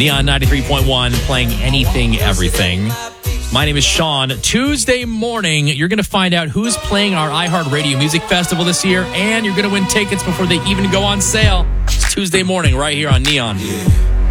Neon 93.1, playing anything, everything. My name is Sean. Tuesday morning, you're going to find out who's playing our iHeartRadio Music Festival this year, and you're going to win tickets before they even go on sale. It's Tuesday morning right here on Neon.